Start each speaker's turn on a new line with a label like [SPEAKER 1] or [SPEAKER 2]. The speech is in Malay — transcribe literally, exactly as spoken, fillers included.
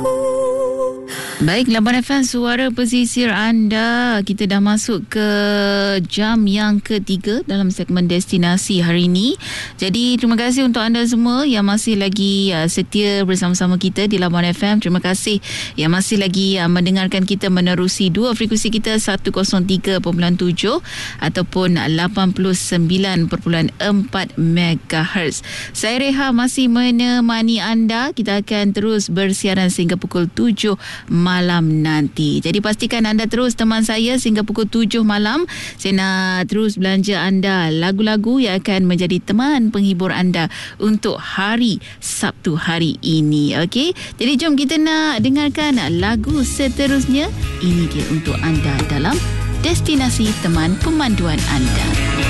[SPEAKER 1] Baik, Labuan F M, suara pesisir anda. Kita dah masuk ke jam yang ketiga dalam segmen destinasi hari ini. Jadi, terima kasih untuk anda semua yang masih lagi uh, setia bersama-sama kita di Labuan F M. Terima kasih yang masih lagi uh, mendengarkan kita menerusi dua frekuensi kita, seratus tiga perpuluhan tujuh ataupun lapan puluh sembilan perpuluhan empat megahertz. Saya Reha masih menemani anda. Kita akan terus bersiaran sehingga pukul tujuh malam nanti. Jadi pastikan anda terus teman saya sehingga pukul tujuh malam. Saya nak terus belanja anda lagu-lagu yang akan menjadi teman penghibur anda untuk hari Sabtu hari ini. Okey? Jadi jom kita nak dengarkan lagu seterusnya. Ini dia untuk anda dalam destinasi teman pemanduan anda.